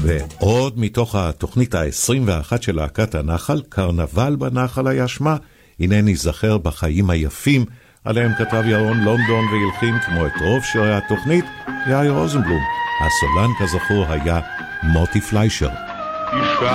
ועוד מתוך התוכנית ה-21 של להקת הנחל, קרנבל בנחל היה שמה, הנה נזכר בחיים היפים, עליהם כתב ירון לונדון והלחין כמו את רוב שירי התוכנית, יאיר רוזנבלום. הסולן כזכור היה מוטי פליישר.